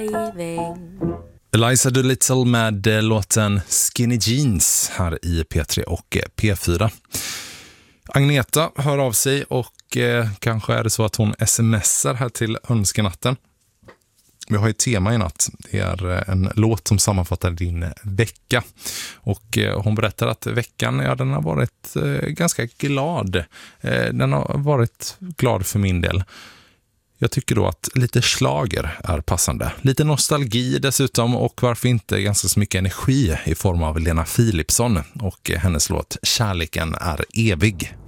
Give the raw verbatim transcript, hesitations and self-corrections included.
driving. Eliza Doolittle med eh, låten Skinny Jeans här i P tre och eh, P fyra. Agneta hör av sig och eh, kanske är det så att hon smsar här till önskenatten. Vi har ett tema i natt. Det är eh, en låt som sammanfattar din vecka. Och eh, hon berättar att veckan, ja, den har varit eh, ganska glad. Eh, den har varit glad för min del. Jag tycker då att lite slager är passande. Lite nostalgi dessutom, och varför inte ganska så mycket energi i form av Lena Philipsson och hennes låt Kärleken är evig.